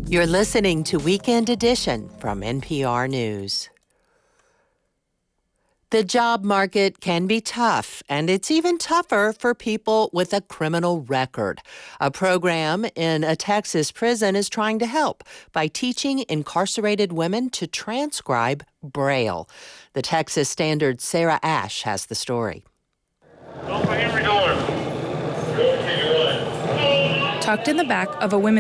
You're listening to Weekend Edition from NPR News. The job market can be tough, and it's even tougher for people with a criminal record. A program in a Texas prison is trying to help by teaching incarcerated women to transcribe Braille. The Texas Standard's Sarah Ash has the story. Open every door. Tucked in the back of a women's